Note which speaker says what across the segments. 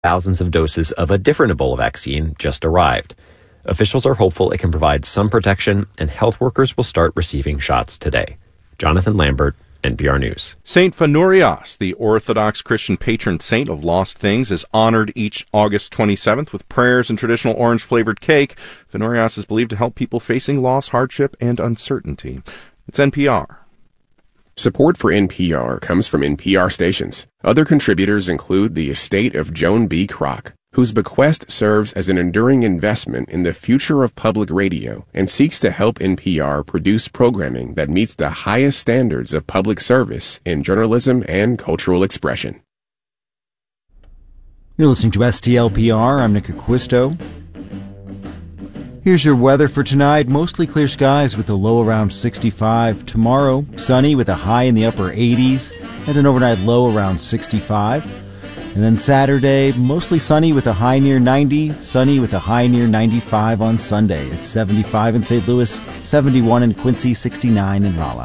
Speaker 1: thousands of doses of a different Ebola vaccine just arrived. Officials are hopeful it can provide some protection, and health workers will start receiving shots today. Jonathan Lambert, NPR News.
Speaker 2: Saint Phaneurios, the Orthodox Christian patron saint of lost things, is honored each August 27th with prayers and traditional orange-flavored cake. Phaneurios is believed to help people facing loss, hardship, and uncertainty. It's NPR.
Speaker 3: Support for NPR comes from NPR stations. Other contributors include the estate of Joan B. Kroc, whose bequest serves as an enduring investment in the future of public radio and seeks to help NPR produce programming that meets the highest standards of public service in journalism and cultural expression.
Speaker 4: You're listening to STLPR. I'm Nick Acquisto. Here's your weather for tonight. Mostly clear skies with a low around 65. Tomorrow, sunny with a high in the upper 80s and an overnight low around 65. And then Saturday, mostly sunny with a high near 90, sunny with a high near 95 on Sunday. It's 75 in St. Louis, 71 in Quincy, 69 in Rolla.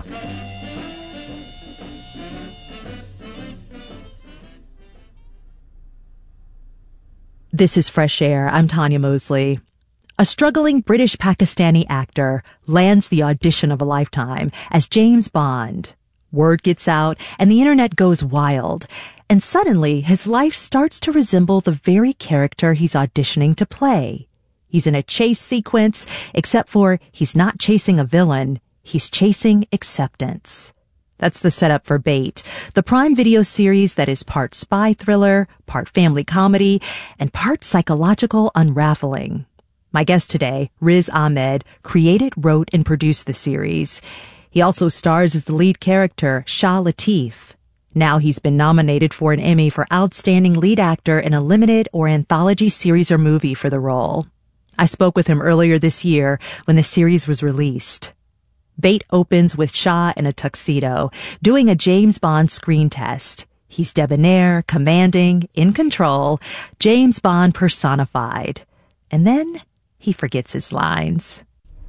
Speaker 5: This is Fresh Air. I'm Tanya Mosley. A struggling British Pakistani actor lands the audition of a lifetime as James Bond. Word gets out, and the internet goes wild. And suddenly, his life starts to resemble the very character he's auditioning to play. He's in a chase sequence, except for he's not chasing a villain. He's chasing acceptance. That's the setup for Bait, the Prime Video series that is part spy thriller, part family comedy, and part psychological unraveling. My guest today, Riz Ahmed, created, wrote, and produced the series. He also stars as the lead character, Shah Latif. Now he's been nominated for an Emmy for Outstanding Lead Actor in a Limited or Anthology Series or Movie for the role. I spoke with him earlier this year when the series was released. Bait opens with Shah in a tuxedo, doing a James Bond screen test. He's debonair, commanding, in control, James Bond personified. And then he forgets his lines.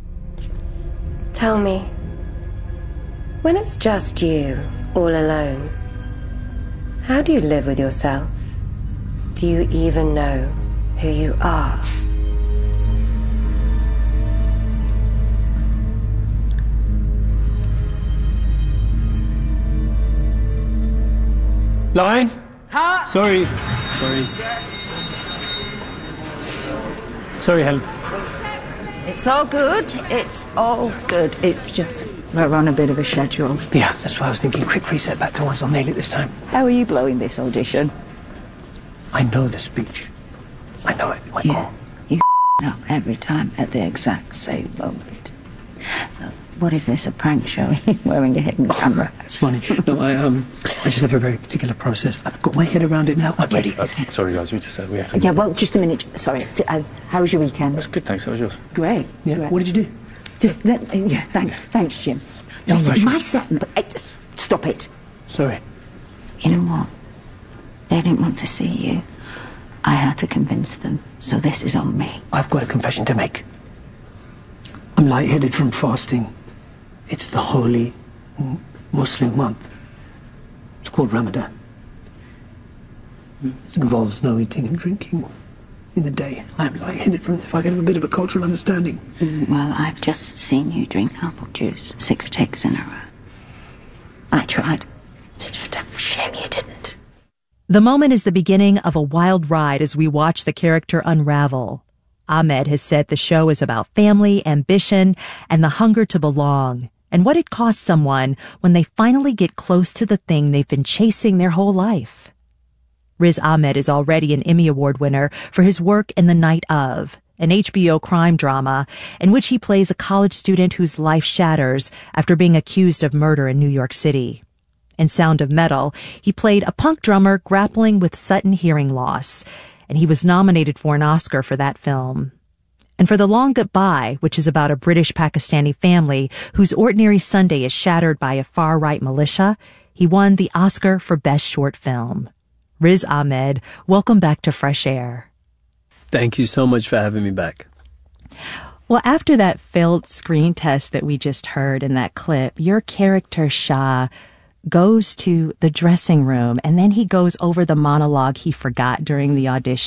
Speaker 6: Tell me, when it's just you, all alone, how do you live with yourself? Do you even know who you are?
Speaker 7: Line?
Speaker 6: Cut!
Speaker 7: Sorry, Helen.
Speaker 8: It's all good. It's all good. It's just we're on a bit of a schedule.
Speaker 7: Yeah, that's why I was thinking quick reset back to once. I'll nail it this time.
Speaker 8: How are you blowing this audition?
Speaker 7: I know the speech. I know it. Like,
Speaker 8: yeah, you up every time at the exact same moment. What is this, a prank show? Wearing a hidden camera.
Speaker 7: That's funny. No, I just have a very particular process. I've got my head around it now. I'm ready.
Speaker 9: Sorry, guys, we have to...
Speaker 8: Yeah, well, just a minute. Sorry. How was your weekend?
Speaker 9: It was good, thanks. How was yours?
Speaker 8: Great.
Speaker 7: Yeah,
Speaker 8: great.
Speaker 7: What did you do?
Speaker 8: Just, yeah, thanks, Jim.
Speaker 7: No,
Speaker 8: Listen,
Speaker 7: no,
Speaker 8: my set, stop it.
Speaker 7: Sorry.
Speaker 8: You know what? They didn't want to see you. I had to convince them, so this is on me.
Speaker 7: I've got a confession to make. I'm lightheaded from fasting. It's the holy Muslim month. It's called Ramadan. It involves no eating and drinking in the day. I'm lightheaded from if I get a bit of a cultural understanding.
Speaker 8: Well, I've just seen you drink apple juice 6 takes in a row. I tried. It's just a shame you didn't.
Speaker 5: The moment is the beginning of a wild ride as we watch the character unravel. Ahmed has said the show is about family, ambition, and the hunger to belong, and what it costs someone when they finally get close to the thing they've been chasing their whole life. Riz Ahmed is already an Emmy Award winner for his work in The Night Of, an HBO crime drama in which he plays a college student whose life shatters after being accused of murder in New York City. In Sound of Metal, he played a punk drummer grappling with sudden hearing loss, and he was nominated for an Oscar for that film. And for The Long Goodbye, which is about a British Pakistani family whose ordinary Sunday is shattered by a far-right militia, he won the Oscar for Best Short Film. Riz Ahmed, welcome back to Fresh Air.
Speaker 10: Thank you so much for having me back.
Speaker 5: Well, after that failed screen test that we just heard in that clip, your character Shah goes to the dressing room, and then he goes over the monologue he forgot during the audition.